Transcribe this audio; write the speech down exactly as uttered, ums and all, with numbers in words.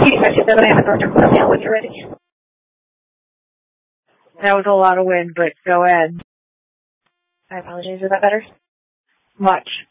fifty-seven, I have a Northern Thumbnail when you're ready. That was a lot of wind, but go ahead. I apologize. Is that better? Much.